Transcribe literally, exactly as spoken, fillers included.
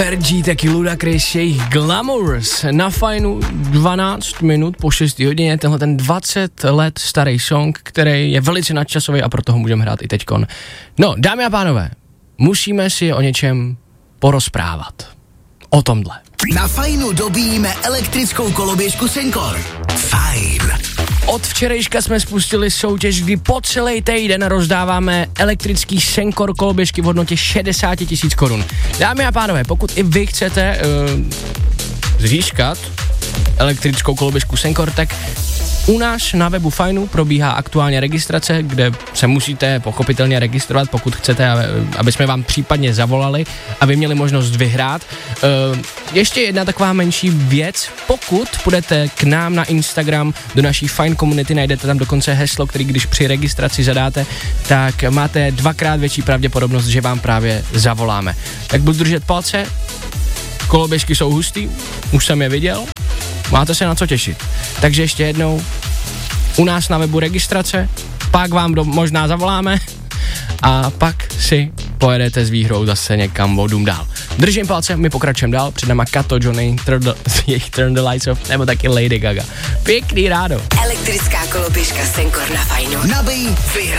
R G, taky Ludacris, jejich Glamours na Fajnu dvanáct minut po šesté hodině, tenhle ten dvacet let starý song, který je velice nadčasový a proto ho můžeme hrát i teďkon. No, dámy a pánové, musíme si o něčem porozprávat. O tomhle. Na Fajnu dobíjíme elektrickou koloběžku Senkor. Fajn. Od včerejška jsme spustili soutěž, kdy po celý týden rozdáváme elektrický Senkor koloběžky v hodnotě šedesát tisíc korun. Dámy a pánové, pokud i vy chcete uh, získat elektrickou koloběžku Senkor, tak u nás na webu Fajnu probíhá aktuálně registrace, kde se musíte pochopitelně registrovat, pokud chcete, aby jsme vám případně zavolali, aby měli možnost vyhrát. Ještě jedna taková menší věc, pokud půjdete k nám na Instagram, do naší Fajn komunity, najdete tam dokonce heslo, který když při registraci zadáte, tak máte dvakrát větší pravděpodobnost, že vám právě zavoláme. Tak budu držet palce, koloběžky jsou hustý, už jsem je viděl, máte se na co těšit. Takže ještě jednou, u nás na webu registrace, pak vám do, možná zavoláme a pak si pojedete s výhrou zase někam vodům dál. Držím palce, my pokračujeme dál, před náma Kato, Johnny, jejich Turn the Lights Off, nebo taky Lady Gaga. Pěkný rádo. Elektrická koloběžka Senkor na Fajnu. Nabij, vyhraj.